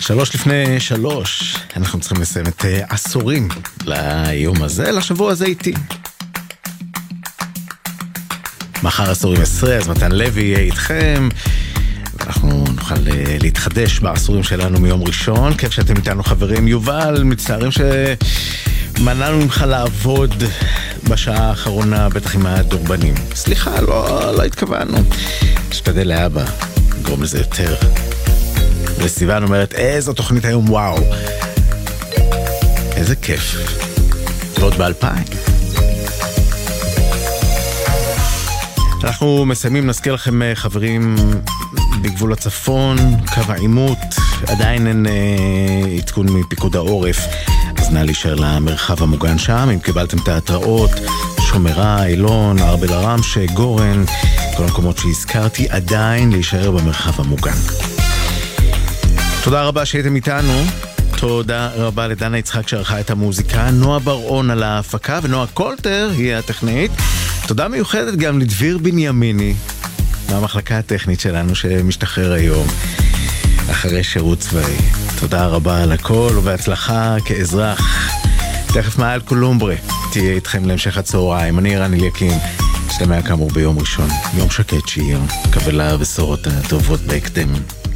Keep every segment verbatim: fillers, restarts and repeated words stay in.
שלוש לפני שלוש, אנחנו צריכים לסיים את עשורים ליום הזה, לשבוע הזה איתי. מחר עשורים עשרה, אז מתן לוי יהיה איתכם. אנחנו נוכל להתחדש בעשורים שלנו מיום ראשון. כיף שאתם איתנו חברים. יובל, מצטערים שמנענו ממך לעבוד בשעה האחרונה, בטח עם הדורבנים. סליחה, לא, לא התכוונו. שתדל לאבא, נגרום לזה יותר. וסיוון אומרת, איזו תוכנית היום, וואו. איזה כיף. ועוד באלפיים. אנחנו מסיימים, נזכיר לכם חברים בגבול הצפון, קו העימות, עדיין אין אה, עדכון מפיקוד העורף, אז נא להישאר למרחב המוגן שם. אם קיבלתם את ההתראות, שומרה, אילון, ארבל הרמש, גורן, כל המקומות שהזכרתי, עדיין להישאר במרחב המוגן. תודה רבה שהייתם איתנו, תודה רבה לדנה יצחק שערכה את המוזיקה, נועה בר-און על ההפקה ונועה קולטר היא הטכנית. תודה מיוחדת גם לדביר בנימיני מהמחלקה הטכנית שלנו שמשתחרר היום אחרי שירות צבאי. תודה רבה על הכל ובהצלחה כאזרח. תכף מעל קולומברה תהיה איתכם להמשך הצהריים. אני רן אליקים, שתמע כאמור ביום ראשון, יום שקט שיהיה, קבלה הבשורות הטובות בהקדם.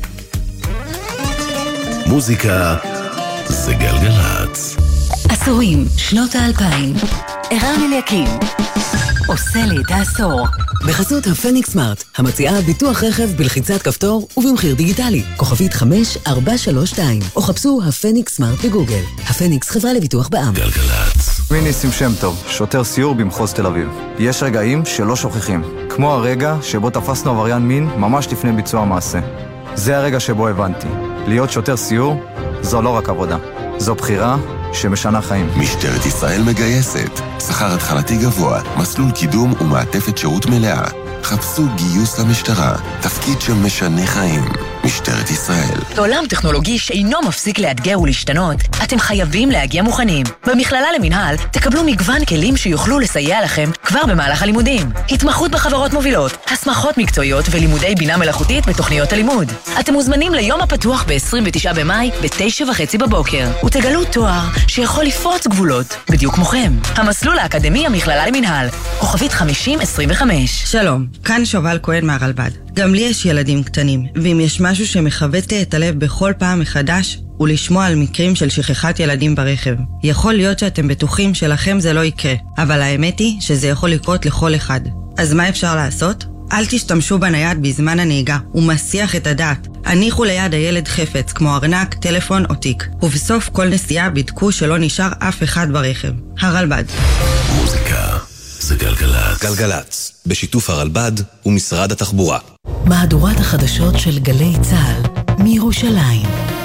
מוזיקה זה גלגלץ. עשורים, שנות האלפיים. ערן אליקים עושה לי את העשור. בחסות הפניקס סמארט, המציעה ביטוח רכב בלחיצת כפתור ובמחיר דיגיטלי. כוכבית חמש ארבע שלוש שתיים, או חפשו הפניקס סמארט בגוגל. הפניקס חברה לביטוח בע"מ. גלגלץ. שמי ניסים שם טוב, שוטר סיור במחוז תל אביב. יש רגעים שלא שוכחים, כמו הרגע שבו תפסנו עבריין מין ממש לפני ביצוע המעשה. זה הרגע שבו הבנתי, להיות שוטר סיור זו לא רק עבודה, זו בחירה שמשנה חיים. משטרת ישראל מגייסת, שכר התחלתי גבוה, מסלול קידום ומעטפת שירות מלאה. חפשו גיוס למשטרה, תפקיד שמשנה חיים. משטרת ישראל. בעולם טכנולוגי שאינו מפסיק לאתגר ולהשתנות, אתם חייבים להגיע מוכנים. במכללה למינהל תקבלו מגוון כלים שיוכלו לסייע לכם כבר במהלך הלימודים. התמחות בחברות מובילות, הסמכות מקצועיות ולימודי בינה מלאכותית בתוכניות הלימוד. אתם מוזמנים ליום הפתוח ב-עשרים ותשעה במאי ב-תשע וחצי בבוקר, ותגלו תואר שיכול לפרוץ גבולות, בדיוק כמוכם. המסלול האקדמי המכללה למינהל, כוכבית חמישים עשרים וחמש. שלום, כאן שובל כהן מהרלב"ד. גם לי יש ילדים קטנים, ואם יש משהו שמחבט לי את הלב בכל פעם מחדש, הוא לשמוע על מקרים של שכחת ילדים ברכב. יכול להיות שאתם בטוחים שלכם זה לא יקרה, אבל האמת היא שזה יכול לקרות לכל אחד. אז מה אפשר לעשות? אל תשתמשו בנייד בזמן הנהיגה, הוא מסיח את הדעת. הניחו ליד הילד חפץ, כמו ארנק, טלפון או תיק. ובסוף כל נסיעה בדקו שלא נשאר אף אחד ברכב. הרלב"ד. מוזיקה זה גלגלץ. גלגלץ, בשיתוף הרלב"ד ומשרד התחבורה. מהדורת החדשות של גלי צה"ל מירושלים.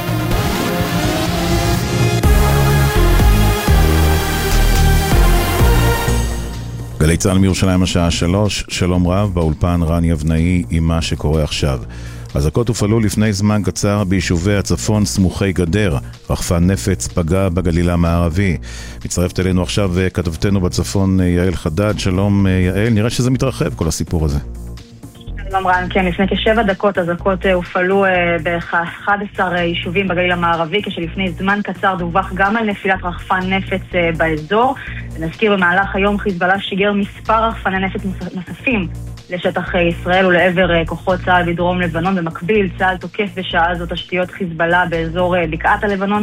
גלי צה"ל מירושלים השעה שלוש, שלום רב, באולפן רן יבנאי עם מה שקורה עכשיו. אזעקות הופעלו לפני זמן קצר ביישובי הצפון סמוכי גדר. רחפן נפץ פגע בגליל המערבי. מצטרפת אלינו עכשיו כתבתנו בצפון יעל חדד. שלום יעל, נראה שזה מתרחב כל הסיפור הזה. שלום רן, כן, לפני כשבע דקות אזעקות הופעלו ב-אחד עשר יישובים בגליל המערבי, כשלפני זמן קצר דווח גם על נפילת רחפן נפץ באזור. נזכיר במהלך היום חיזבאללה שיגר מספר רחפני נפץ נוספים לשטח ישראל ולעבר כוחות צה"ל בדרום לבנון. במקביל צה"ל תוקף בשעה זו תשתיות חיזבאללה באזור בקעת הלבנון